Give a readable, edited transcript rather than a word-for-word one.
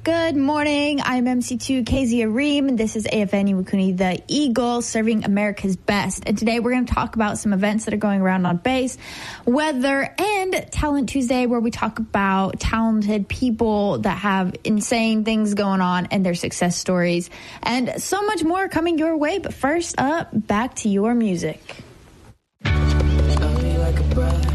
Good morning. I'm MC2 Kezia Reem. This is AFN Iwakuni, the Eagle, serving America's best. And today we're going to talk about some events that are going around on base, weather, and Talent Tuesday, where we talk about talented people that have insane things going on and their success stories. And so much more coming your way. But first up, back to your music. Love me like a brother.